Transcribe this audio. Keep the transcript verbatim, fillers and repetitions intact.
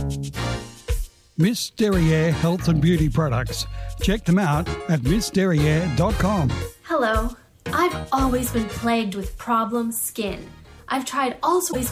Miss Derriere Health and Beauty Products. Check them out at miss derriere dot com. Hello. I've always been plagued with problem skin. I've tried all sorts